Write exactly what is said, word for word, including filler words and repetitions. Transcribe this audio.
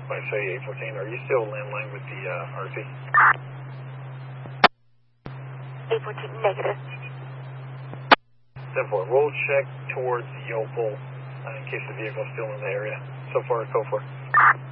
I say eight fourteen, are you still landline with the uh, R C? eight fourteen, negative. ten four, we'll check towards the Opal uh, in case the vehicle's still in the area. So far, go for it.